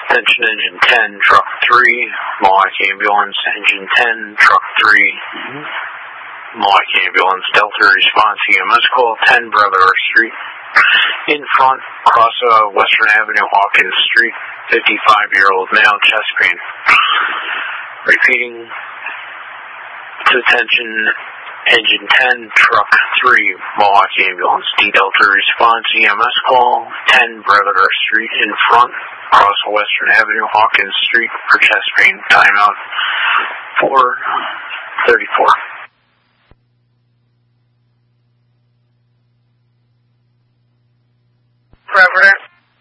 Attention engine 10, truck 3, Milwaukee ambulance, engine 10, truck 3, Milwaukee ambulance, Delta response, EMS call, 10 Brother Street. In front, across Western Avenue, Hawkins Street, 55-year-old male, chest pain. Repeating to attention engine 10, truck 3, Milwaukee ambulance, D Delta response, EMS call, 10 Brother Street. In front, across Western Avenue, Hawkins Street for chest pain. Timeout 4:34. Reverend.